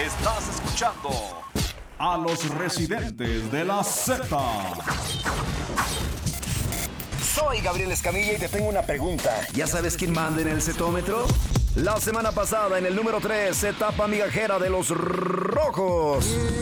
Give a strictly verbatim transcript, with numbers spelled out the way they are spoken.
Estás escuchando a los residentes de la Z. Soy Gabriel Escamilla y te tengo una pregunta. ¿Ya sabes quién manda en el cetómetro? La semana pasada, en el número tres, etapa migajera de los rojos.